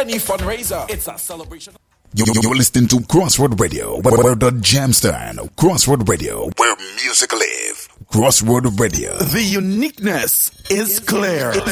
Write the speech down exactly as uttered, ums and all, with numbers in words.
any fundraiser. It's a celebration. You- You're listening to Crossroad Radio, where where the jam stand. Crossroad Radio, where music live. Crossroad Radio. The uniqueness is clear.